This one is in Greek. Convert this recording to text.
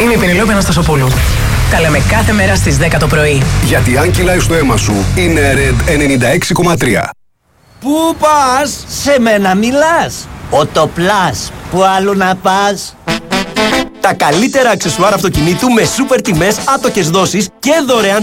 Είμαι η Πενελόπη Αναστασοπούλου. Τα λέμε κάθε μέρα στις 10 το πρωί. Γιατί αν κυλάει στο αίμα σου, είναι Red 96,3. Πού πας? Σε μένα μιλάς. Οτοπλάς. Πού αλλού να πας? Τα καλύτερα αξεσουάρ αυτοκινήτου με σούπερ τιμές, άτοκες δόσεις και δωρεάν